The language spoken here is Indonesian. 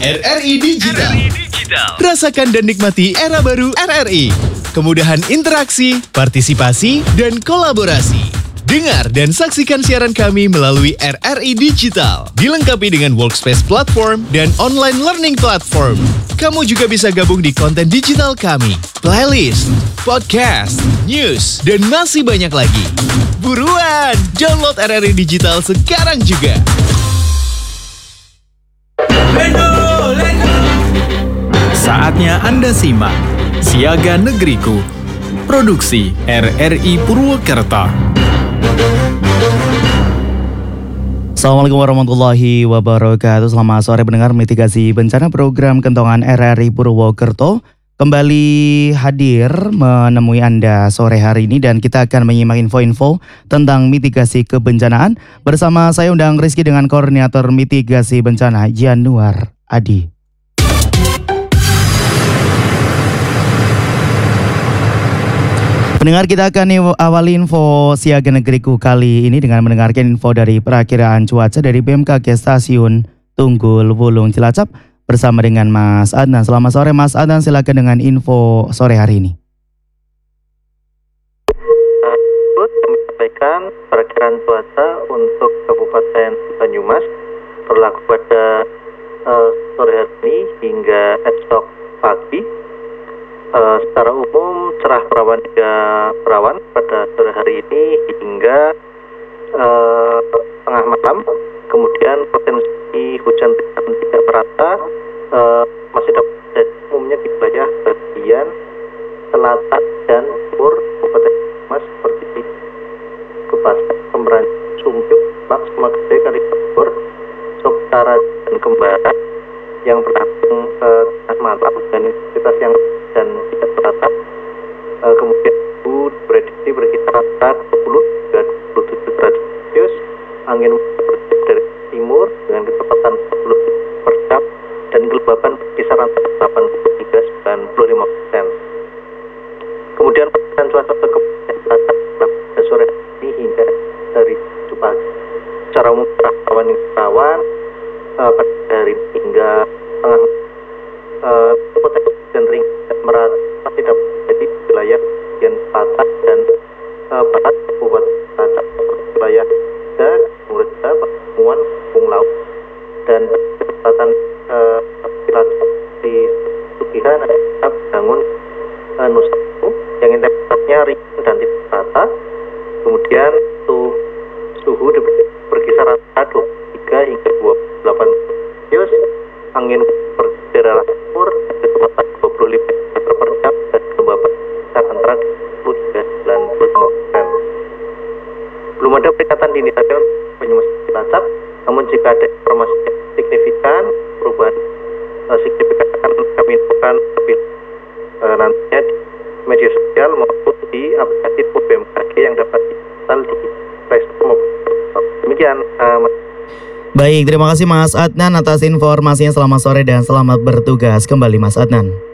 RRI Digital. Rasakan dan nikmati era baru RRI. Kemudahan interaksi, partisipasi, dan kolaborasi. Dengar dan saksikan siaran kami melalui RRI Digital. Dilengkapi dengan workspace platform dan online learning platform. Kamu juga bisa gabung di konten digital kami, playlist, podcast, news, dan masih banyak lagi. Buruan, download RRI Digital sekarang juga. Saatnya Anda simak Siaga Negeriku, produksi RRI Purwokerto. Assalamualaikum warahmatullahi wabarakatuh. Selamat sore pendengar mitigasi bencana program Kentongan RRI Purwokerto. Kembali hadir menemui Anda sore hari ini dan kita akan menyimak info-info tentang mitigasi kebencanaan. Bersama saya undang Rizky dengan Koordinator Mitigasi Bencana Januar Adi. Pendengar, kita akan awali info Siaga Negeriku kali ini dengan mendengarkan info dari perakiraan cuaca dari BMKG Stasiun Tunggul Wulung Cilacap bersama dengan Mas Adnan. Selamat sore Mas Adnan, silakan dengan info sore hari ini. Sampaikan perakiraan cuaca untuk Kabupaten Banyumas berlaku pada sore hari ini hingga esok pagi. Secara umum cerah perawan hingga perawan pada sore hari ini hingga tengah malam. Kemudian potensi hujan tidak merata masih dapat terjadi umumnya di wilayah bagian selatan dan timur Kabupaten Banyumas seperti di Kepasan, Kemeranju, Sumpjuk, Lak, Semagede, Kalibabor, Soktara, dan Kembaran yang berlangsung tengah malam dengan intensitas yang dan tidak merata. Kemudian suhu diprediksi berkisar antara 20 hingga 27 derajat Celcius. Angin bertiup dari timur dengan kecepatan 40 km per jam dan kelembapan berkisar antara 80 hingga 95%. Kemudian perkiraan cuaca untuk pada sore ini hingga dari pagi. Secara umum rawan pada hari hingga tengah potensi hujan ringan dan merata masih dapat terjadi di wilayah bagian selatan dan barat Kabupaten Cilacap, wilayah Mureda, Pamuan, Kampung Laut, dan selatan Cilacap di Sugihan ada bangun Nusa yang intensitasnya ringan dan tidak merata. Kemudian suhu berkisar antara 23 hingga 28 Celcius. Angin bergerak timur kecepatan 25 km per jam dan kelembapan antara 10 hingga 95%. Belum ada peringatan dini tadi untuk Banyumas Cilacap, namun jika ada informasi signifikan perubahan signifikan akan kami infokan lebih nantinya di media sosial maupun di aplikasi BMKG yang dapat diinstal di Play Store. Demikian, Baik, terima kasih Mas Adnan atas informasinya. Selamat sore dan selamat bertugas kembali Mas Adnan.